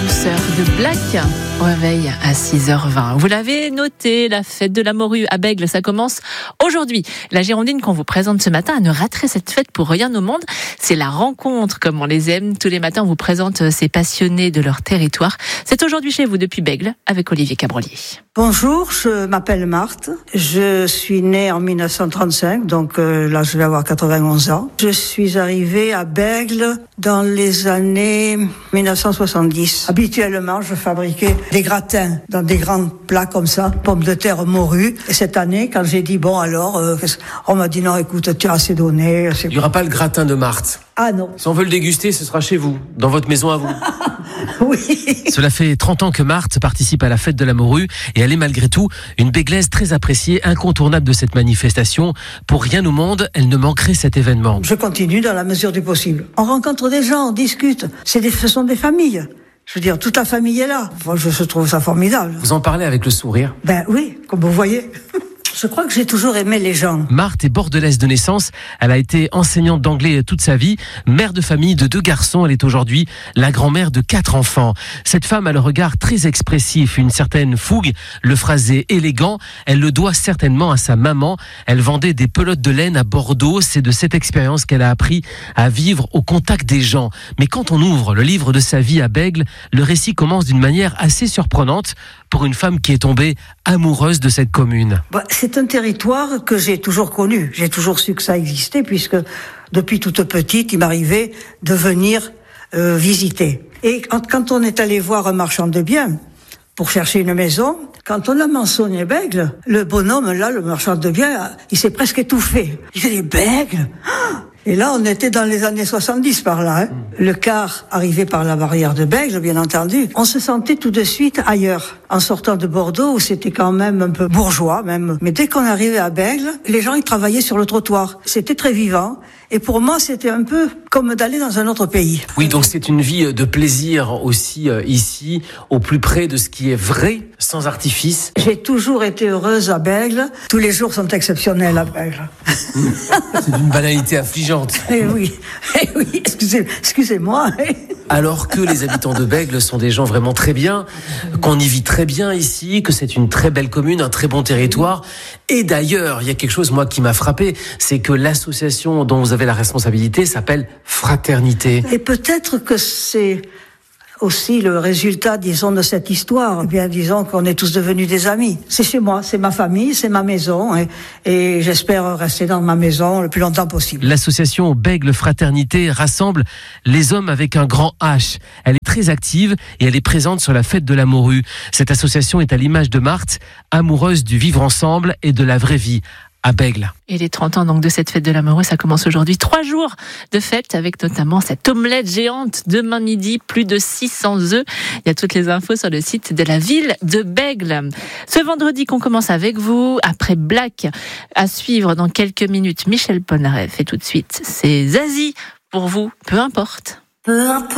douceur de Black au réveil à 6h20. Vous l'avez noté, la fête de la morue à Bègles, ça commence aujourd'hui. La Girondine qu'on vous présente ce matin, ne raterait cette fête pour rien au monde. C'est la rencontre, comme on les aime. Tous les matins, on vous présente ces passionnés de leur territoire. C'est aujourd'hui chez vous depuis Bègles avec Olivier Cabrolier. Bonjour, je m'appelle Marthe. Je suis née en 1935, donc là je vais avoir 91 ans. Je suis arrivée à Bègles dans les années 1970. Habituellement, je fabriquais des gratins dans des grands plats comme ça, pommes de terre, morue. Et cette année, quand j'ai dit bon alors, on m'a dit non, écoute, tu as assez donné. Il n'y aura pas le gratin de Marthe. Ah non. Si on veut le déguster, ce sera chez vous, dans votre maison à vous. Oui. Cela fait 30 ans que Marthe participe à la fête de la morue et elle est malgré tout une Béglaise très appréciée, incontournable de cette manifestation. Pour rien au monde, elle ne manquerait cet événement. Je continue dans la mesure du possible. On rencontre des gens, on discute. Ce sont des familles. Je veux dire, toute la famille est là. Moi, je trouve ça formidable. Vous en parlez avec le sourire? Ben oui, comme vous voyez. Je crois que j'ai toujours aimé les gens. Marthe est bordelaise de naissance. Elle a été enseignante d'anglais toute sa vie. Mère de famille de 2 garçons. Elle est aujourd'hui la grand-mère de 4 enfants. Cette femme a le regard très expressif, une certaine fougue, le phrasé élégant. Elle le doit certainement à sa maman. Elle vendait des pelotes de laine à Bordeaux. C'est de cette expérience qu'elle a appris à vivre au contact des gens. Mais quand on ouvre le livre de sa vie à Bègles, le récit commence d'une manière assez surprenante pour une femme qui est tombée amoureuse de cette commune. C'est un territoire que j'ai toujours connu. J'ai toujours su que ça existait puisque depuis toute petite, il m'arrivait de venir visiter. Et quand on est allé voir un marchand de biens pour chercher une maison, quand on a mentionné Bègles, le bonhomme là, le marchand de biens, il s'est presque étouffé. Il dit Bègles. Et là, on était dans les années 70 par là. Le car arrivait par la barrière de Bègles, bien entendu. On se sentait tout de suite ailleurs. En sortant de Bordeaux, où c'était quand même un peu bourgeois, même. Mais dès qu'on arrivait à Bègles, les gens, ils travaillaient sur le trottoir. C'était très vivant. Et pour moi, c'était un peu comme d'aller dans un autre pays. Oui, donc c'est une vie de plaisir aussi ici, au plus près de ce qui est vrai, sans artifice. J'ai toujours été heureuse à Bègles. Tous les jours sont exceptionnels à Bègles. C'est d'une banalité affligeante. Eh oui, excusez-moi. Alors que les habitants de Bègles sont des gens vraiment très bien, qu'on y vit très bien ici, que c'est une très belle commune, un très bon territoire. Et d'ailleurs, il y a quelque chose, moi, qui m'a frappé, c'est que l'association dont vous avez la responsabilité s'appelle Fraternité. Et peut-être que c'est aussi le résultat, disons, de cette histoire. Eh bien, disons qu'on est tous devenus des amis. C'est chez moi, c'est ma famille, c'est ma maison, et j'espère rester dans ma maison le plus longtemps possible. L'association Bègles Fraternité rassemble les hommes avec un grand H. Elle est très active et elle est présente sur la fête de la morue. Cette association est à l'image de Marthe, amoureuse du vivre ensemble et de la vraie vie. À Bègles. Et les 30 ans donc de cette fête de la morue, ça commence aujourd'hui. 3 jours de fête avec notamment cette omelette géante demain midi, plus de 600 œufs. Il y a toutes les infos sur le site de la ville de Bègles. Ce vendredi qu'on commence avec vous, après Black, à suivre dans quelques minutes, Michel Polnareff. Et tout de suite, c'est Zazie pour vous, peu importe. Peu importe.